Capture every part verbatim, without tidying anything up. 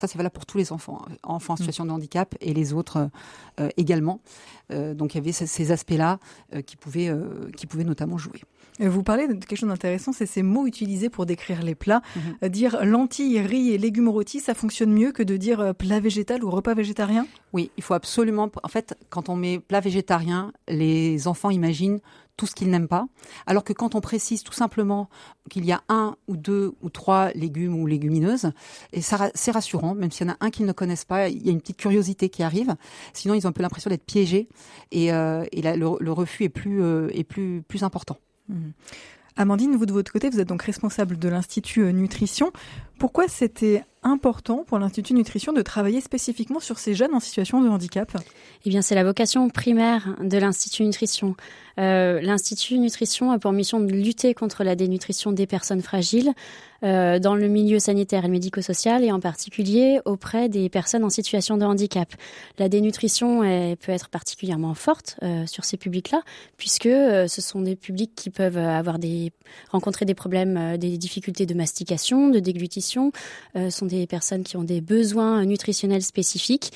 Ça, c'est valable pour tous les enfants, enfants en situation de handicap et les autres euh, également. Euh, donc, il y avait ces, ces aspects-là euh, qui pouvaient, euh, qui pouvaient notamment jouer. Vous parlez de quelque chose d'intéressant, c'est ces mots utilisés pour décrire les plats. Mm-hmm. Dire lentilles, riz et légumes rôtis, ça fonctionne mieux que de dire plat végétal ou repas végétarien ? Oui, il faut absolument... En fait, quand on met plat végétarien, les enfants imaginent tout ce qu'ils n'aiment pas. Alors que quand on précise tout simplement qu'il y a un ou deux ou trois légumes ou légumineuses, et ça, c'est rassurant, même s'il y en a un qu'ils ne connaissent pas, il y a une petite curiosité qui arrive. Sinon, ils ont un peu l'impression d'être piégés et, euh, et la, le, le refus est plus, euh, est plus, plus important. Mmh. Amandine, vous de votre côté, vous êtes donc responsable de l'Institut Nutrition. Pourquoi c'était important pour l'Institut Nutrition de travailler spécifiquement sur ces jeunes en situation de handicap ? Eh bien, c'est la vocation primaire de l'Institut Nutrition. Euh, L'Institut Nutrition a pour mission de lutter contre la dénutrition des personnes fragiles euh, dans le milieu sanitaire et médico-social et en particulier auprès des personnes en situation de handicap. La dénutrition est, peut être particulièrement forte euh, sur ces publics-là puisque euh, ce sont des publics qui peuvent avoir des, rencontrer des problèmes, euh, des difficultés de mastication, de déglutition, euh, sont des personnes qui ont des besoins nutritionnels spécifiques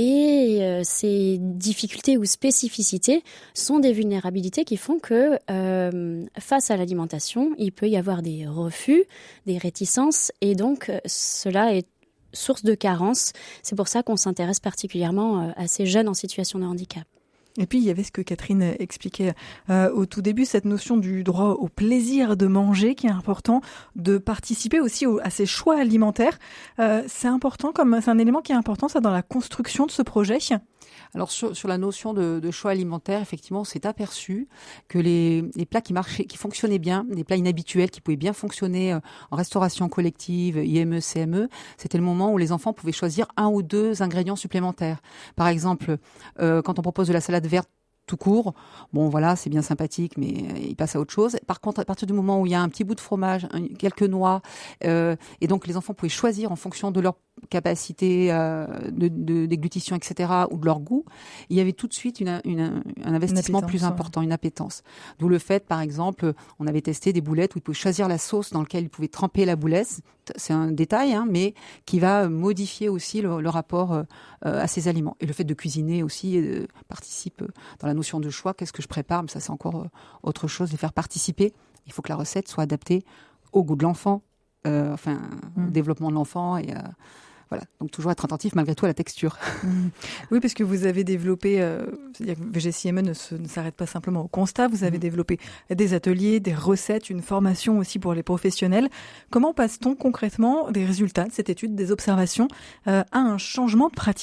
et euh, ces difficultés ou spécificités sont des vulnérabilités qui font que euh, face à l'alimentation, il peut y avoir des refus, des réticences et donc euh, cela est source de carence. C'est pour ça qu'on s'intéresse particulièrement euh, à ces jeunes en situation de handicap. Et puis, il y avait ce que Catherine expliquait euh, au tout début, cette notion du droit au plaisir de manger qui est important, de participer aussi au, à ces choix alimentaires. Euh, c'est important, comme c'est un élément qui est important, ça, dans la construction de ce projet. Alors, sur, sur la notion de, de choix alimentaire, effectivement, on s'est aperçu que les, les plats qui marchaient, qui fonctionnaient bien, les plats inhabituels qui pouvaient bien fonctionner euh, en restauration collective, I M E, C M E, c'était le moment où les enfants pouvaient choisir un ou deux ingrédients supplémentaires. Par exemple, euh, quand on propose de la salade verte tout court, bon voilà, c'est bien sympathique, mais il passe à autre chose. Par contre, à partir du moment où il y a un petit bout de fromage, un, quelques noix, euh, et donc les enfants pouvaient choisir en fonction de leur capacité euh, de, de déglutition, et cetera, ou de leur goût, il y avait tout de suite une, une, un investissement plus important, une appétence. D'où le fait, par exemple, on avait testé des boulettes où ils pouvaient choisir la sauce dans laquelle ils pouvaient tremper la boulette. C'est un détail, hein, mais qui va modifier aussi le, le rapport euh, à ces aliments. Et le fait de cuisiner aussi euh, participe dans la notion de choix. Qu'est-ce que je prépare ? Mais ça, c'est encore euh, autre chose, de faire participer. Il faut que la recette soit adaptée au goût de l'enfant, euh, enfin, mmh. au développement de l'enfant et euh, voilà, donc toujours être attentif malgré tout à la texture. Mmh. Oui, parce que vous avez développé, euh, c'est-à-dire que V G C M E ne, se, ne s'arrête pas simplement au constat, vous avez mmh. développé des ateliers, des recettes, une formation aussi pour les professionnels. Comment passe-t-on concrètement des résultats de cette étude, des observations, euh, à un changement de pratique ?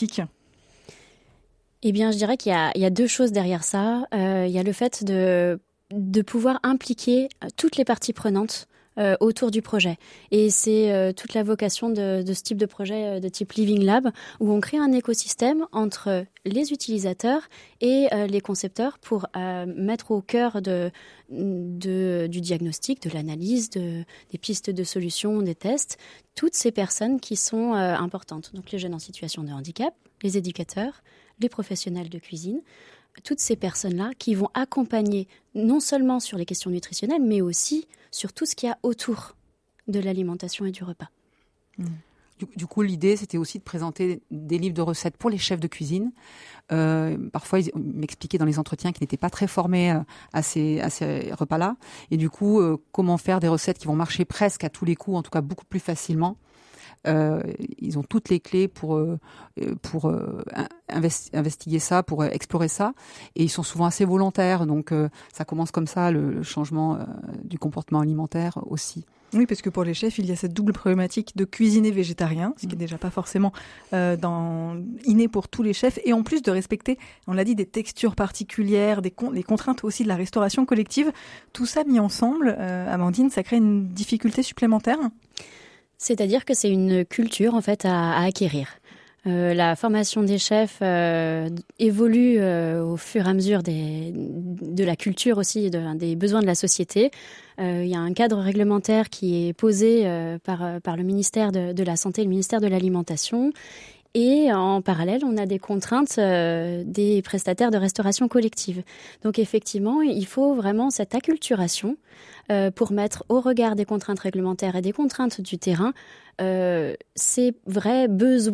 Eh bien, je dirais qu'il y a, il y a deux choses derrière ça. Euh, il y a le fait de, de pouvoir impliquer toutes les parties prenantes Euh, autour du projet. Et c'est euh, toute la vocation de, de ce type de projet euh, de type Living Lab, où on crée un écosystème entre les utilisateurs et euh, les concepteurs pour euh, mettre au cœur de, de, du diagnostic, de l'analyse, de, des pistes de solutions, des tests, toutes ces personnes qui sont euh, importantes. Donc les jeunes en situation de handicap, les éducateurs, les professionnels de cuisine, toutes ces personnes-là qui vont accompagner non seulement sur les questions nutritionnelles, mais aussi sur tout ce qu'il y a autour de l'alimentation et du repas. Mmh. Du, du coup, l'idée, c'était aussi de présenter des livres de recettes pour les chefs de cuisine. Euh, parfois, ils m'expliquaient dans les entretiens qu'ils n'étaient pas très formés à ces, à ces repas-là. Et du coup, euh, comment faire des recettes qui vont marcher presque à tous les coups, en tout cas beaucoup plus facilement. Euh, ils ont toutes les clés pour euh, pour euh, investi- investiguer ça, pour euh, explorer ça, et ils sont souvent assez volontaires. Donc euh, ça commence comme ça, le, le changement euh, du comportement alimentaire aussi. Oui, parce que pour les chefs, il y a cette double problématique de cuisiner végétarien, ce qui n'est déjà pas forcément euh, dans, inné pour tous les chefs, et en plus de respecter, on l'a dit, des textures particulières, des con- les contraintes aussi de la restauration collective. Tout ça mis ensemble, euh, Amandine, ça crée une difficulté supplémentaire ? C'est-à-dire que c'est une culture en fait à, à acquérir. Euh, la formation des chefs euh, évolue euh, au fur et à mesure des, de la culture aussi, de, des besoins de la société. Euh, il y a un cadre réglementaire qui est posé euh, par, par le ministère de, de la Santé et le ministère de l'Alimentation. Et en parallèle, on a des contraintes euh, des prestataires de restauration collective. Donc effectivement, il faut vraiment cette acculturation euh, pour mettre au regard des contraintes réglementaires et des contraintes du terrain euh, ces vrais besoins